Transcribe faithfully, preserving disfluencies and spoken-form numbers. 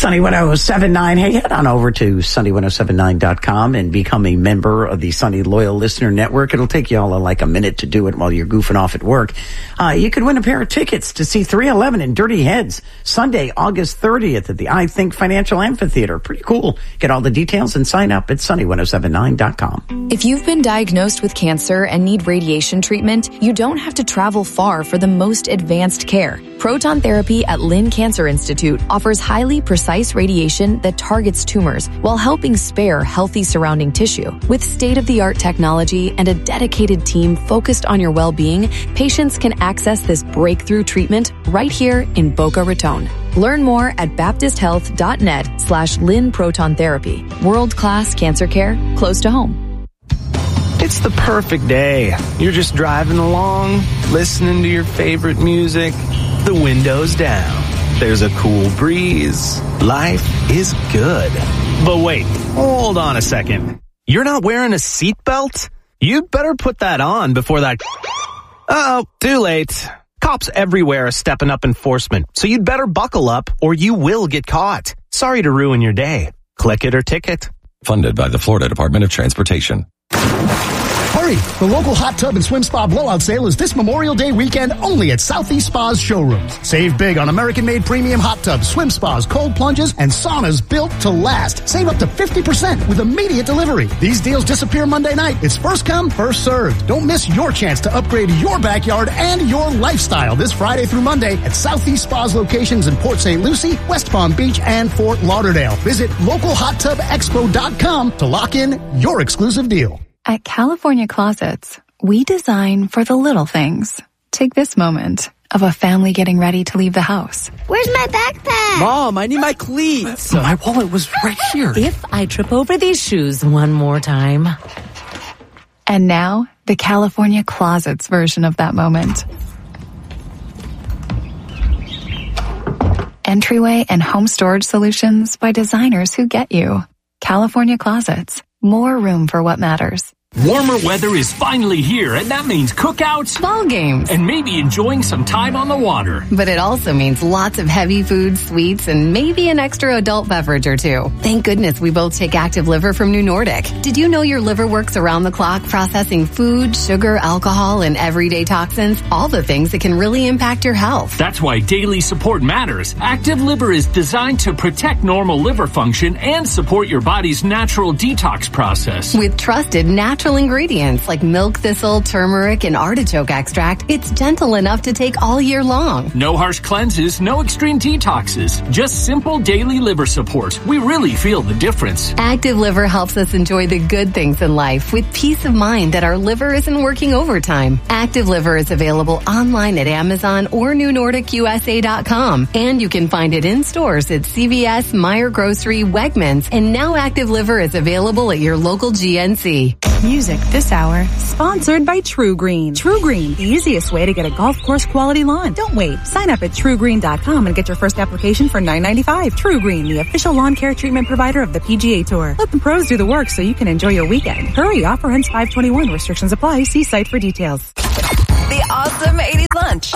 Sunny one oh seven point nine. Hey, head on over to Sunny one oh seven point nine dot com and become a member of the Sunny Loyal Listener Network. It'll take you all like a minute to do it while you're goofing off at work. Uh, you could win a pair of tickets to see three eleven in Dirty Heads Sunday, August thirtieth at the I Think Financial Amphitheater. Pretty cool. Get all the details and sign up at Sunny one oh seven point nine dot com. If you've been diagnosed with cancer and need radiation treatment, you don't have to travel far for the most advanced care. Proton therapy at Lynn Cancer Institute offers highly precise radiation that targets tumors while helping spare healthy surrounding tissue. With state-of-the-art technology and a dedicated team focused on your well-being, patients can access this breakthrough treatment right here in Boca Raton. Learn more at baptisthealth.net slash Lynn Proton Therapy. World-class cancer care close to home. It's the perfect day. You're just driving along, listening to your favorite music, the windows down. There's a cool breeze. Life is good. But wait, hold on a second. You're not wearing a seatbelt? You'd better put that on before that... Uh-oh, too late. Cops everywhere are stepping up enforcement, so you'd better buckle up or you will get caught. Sorry to ruin your day. Click it or ticket. Funded by the Florida Department of Transportation. Hurry! The local hot tub and swim spa blowout sale is this Memorial Day weekend only at Southeast Spa's showrooms. Save big on American-made premium hot tubs, swim spas, cold plunges, and saunas built to last. Save up to fifty percent with immediate delivery. These deals disappear Monday night. It's first come, first served. Don't miss your chance to upgrade your backyard and your lifestyle this Friday through Monday at Southeast Spa's locations in Port Saint Lucie, West Palm Beach, and Fort Lauderdale. Visit local hot tub expo dot com to lock in your exclusive deal. At California Closets, we design for the little things. Take this moment of a family getting ready to leave the house. Where's my backpack? Mom, I need my cleats. My wallet was right here. If I trip over these shoes one more time. And now, the California Closets version of that moment. Entryway and home storage solutions by designers who get you. California Closets. More room for what matters. Warmer weather is finally here, and that means cookouts, ball games, and maybe enjoying some time on the water. But it also means lots of heavy foods, sweets, and maybe an extra adult beverage or two. Thank goodness we both take Active Liver from New Nordic. Did you know your liver works around the clock processing food, sugar, alcohol, and everyday toxins? All the things that can really impact your health. That's why daily support matters. Active Liver is designed to protect normal liver function and support your body's natural detox process. With trusted natural ingredients like milk thistle, turmeric, and artichoke extract, it's gentle enough to take all year long. No harsh cleanses, no extreme detoxes, just simple daily liver support. We really feel the difference. Active Liver helps us enjoy the good things in life with peace of mind that our liver isn't working overtime. Active Liver is available online at Amazon or new nordic u s a dot com, and you can find it in stores at C V S, Meijer Grocery, Wegmans, and now Active Liver is available at your local G N C. Music this hour, sponsored by True Green. True Green, the easiest way to get a golf course quality lawn. Don't wait. Sign up at true green dot com and get your first application for nine ninety-five. True Green, the official lawn care treatment provider of the P G A Tour. Let the pros do the work so you can enjoy your weekend. Hurry, offer ends five twenty-one. Restrictions apply. See site for details. The Awesome eighties Lunch.